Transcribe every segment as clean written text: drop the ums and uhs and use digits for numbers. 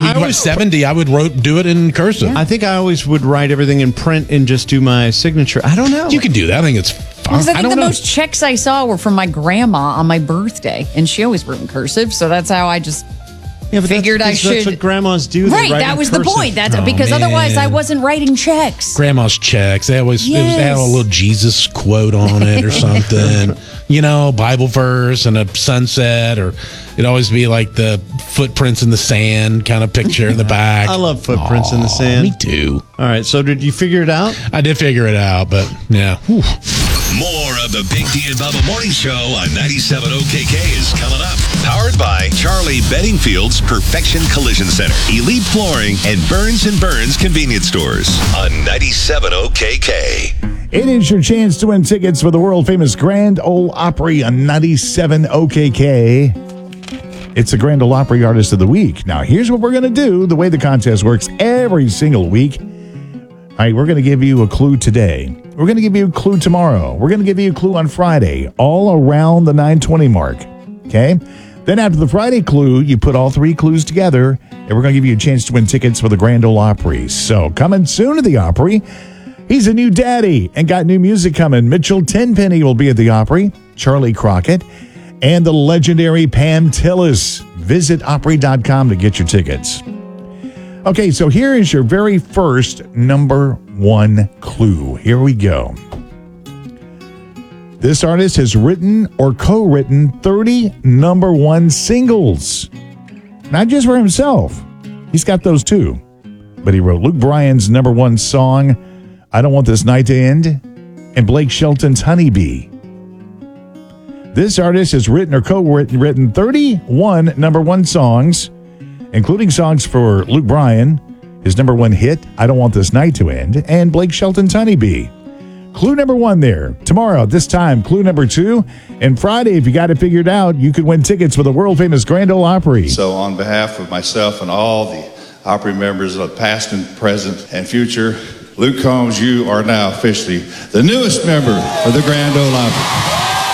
you got 70, I would do it in cursive. I think I always would write everything in print and just do my signature. I don't know. You can do that. I think it's fun. Because I think the most checks I saw were from my grandma on my birthday, and she always wrote in cursive, so that's how I just figured I should. That's what grandmas do. Right, that was the point. That's because otherwise I wasn't writing checks. Grandma's checks. They always it had a little Jesus quote on it or something. Bible verse and a sunset, or it'd always be like the footprints in the sand kind of picture in the back. I love footprints in the sand. Me too. All right, so did you figure it out? I did figure it out, but yeah. Whew. More of the Big D and Bubba Morning Show on 97 OKK is coming up. Powered by Charlie Bedingfield's Perfection Collision Center, Elite Flooring, and Burns & Burns Convenience Stores on 97 OKK. It is your chance to win tickets for the world-famous Grand Ole Opry on 97 OKK. It's the Grand Ole Opry Artist of the Week. Now, here's what we're going to do. The way the contest works every single week. All right, we're going to give you a clue today. We're going to give you a clue tomorrow. We're going to give you a clue on Friday, all around the 9:20 mark. Okay? Then after the Friday clue, you put all three clues together, and we're going to give you a chance to win tickets for the Grand Ole Opry. So, coming soon to the Opry, he's a new daddy and got new music coming. Mitchell Tenpenny will be at the Opry, Charlie Crockett, and the legendary Pam Tillis. Visit Opry.com to get your tickets. Okay, so here is your very first number one clue. Here we go. This artist has written or co-written 30 number one singles. Not just for himself. He's got those too. But he wrote Luke Bryan's number one song, I Don't Want This Night to End, and Blake Shelton's Honeybee. This artist has written or co-written 31 number one songs, including songs for Luke Bryan, his number one hit, I Don't Want This Night to End, and Blake Shelton's Honeybee. Clue number one there. Tomorrow, this time, clue number two. And Friday, if you got it figured out, you could win tickets for the world-famous Grand Ole Opry. So on behalf of myself and all the Opry members of past and present and future, Luke Combs, you are now officially the newest member of the Grand Ole Opry.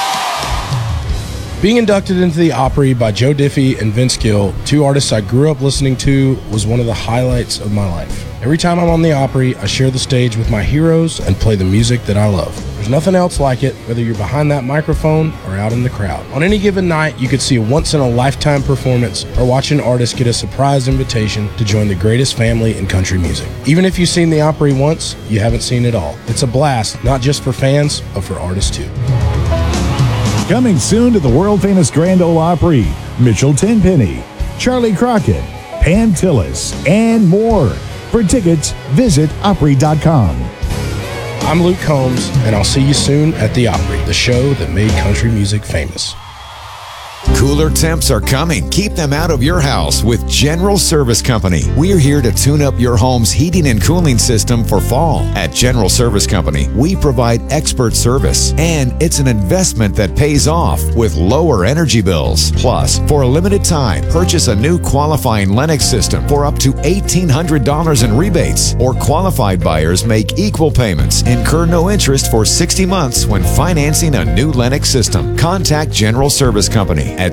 Being inducted into the Opry by Joe Diffie and Vince Gill, two artists I grew up listening to, was one of the highlights of my life. Every time I'm on the Opry, I share the stage with my heroes and play the music that I love. There's nothing else like it, whether you're behind that microphone or out in the crowd. On any given night, you could see a once-in-a-lifetime performance or watch an artist get a surprise invitation to join the greatest family in country music. Even if you've seen the Opry once, you haven't seen it all. It's a blast, not just for fans, but for artists too. Coming soon to the world-famous Grand Ole Opry, Mitchell Tenpenny, Charlie Crockett, Pam Tillis, and more. For tickets, visit Opry.com. I'm Luke Combs, and I'll see you soon at the Opry, the show that made country music famous. Cooler temps are coming. Keep them out of your house with General Service Company. We're here to tune up your home's heating and cooling system for fall. At General Service Company, we provide expert service, and it's an investment that pays off with lower energy bills. Plus, for a limited time, purchase a new qualifying Lennox system for up to $1,800 in rebates, or qualified buyers make equal payments, incur no interest for 60 months when financing a new Lennox system. Contact General Service Company at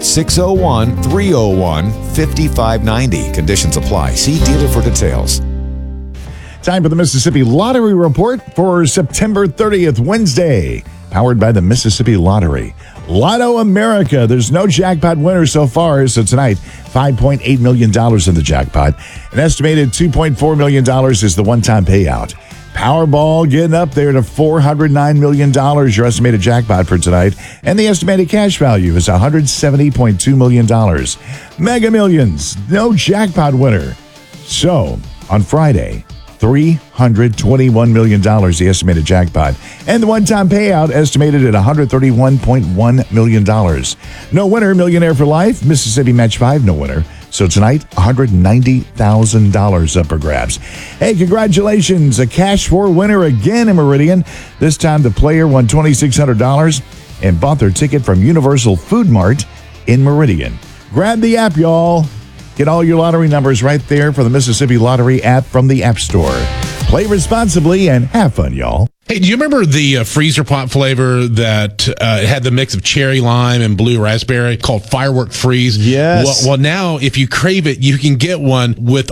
601-301-5590. Conditions apply. See dealer for details. Time for the Mississippi Lottery Report for September 30th, Wednesday. Powered by the Mississippi Lottery. Lotto America. There's no jackpot winner so far. So tonight, $5.8 million in the jackpot. An estimated $2.4 million is the one-time payout. Powerball getting up there to $409 million, your estimated jackpot for tonight. And the estimated cash value is $170.2 million. Mega Millions, no jackpot winner. So, on Friday, $321 million, the estimated jackpot. And the one-time payout estimated at $131.1 million. No winner, Millionaire for Life. Mississippi Match 5, no winner. So tonight, $190,000 up for grabs. Hey, congratulations. A cash for winner again in Meridian. This time the player won $2,600 and bought their ticket from Universal Food Mart in Meridian. Grab the app, y'all. Get all your lottery numbers right there for the Mississippi Lottery app from the App Store. Play responsibly and have fun, y'all. Hey, do you remember the freezer pop flavor that had the mix of cherry lime and blue raspberry called Firework Freeze? Yes. Well, now if you crave it, you can get one with